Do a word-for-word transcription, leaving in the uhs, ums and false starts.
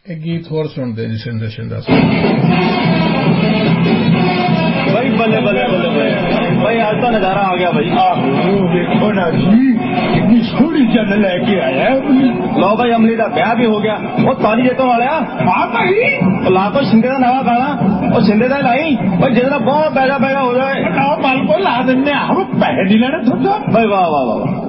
एक गीत होर सुनते जी शिंदे शिंदा भाई बल्ले बल्ले बल्ले भाई आज तो नजारा आ गया भाई। आहो देखो ना जी कितनी सोहनी जन लेके आया। लो भाई अमली का ब्याह भी हो गया। वो ताली जेतों वाले हाँ भाई ला तो शिंदे का नवा गाना और शिंदे का लाई भाई जितना बहुत पैसा पैसा हो जाए माल को ला देने पैसे नहीं लेने थोड़ा भाई। वाह वाह वाह